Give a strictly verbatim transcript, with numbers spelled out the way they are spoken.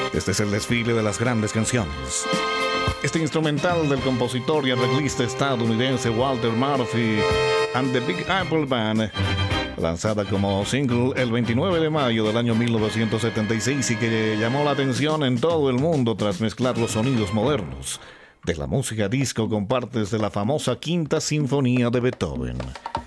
Este es el desfile de las grandes canciones. Este instrumental del compositor y arreglista estadounidense Walter Murphy and the Big Apple Band, lanzada como single el veintinueve de mayo del año mil novecientos setenta y seis y que llamó la atención en todo el mundo tras mezclar los sonidos modernos de la música disco con partes de la famosa Quinta Sinfonía de Beethoven.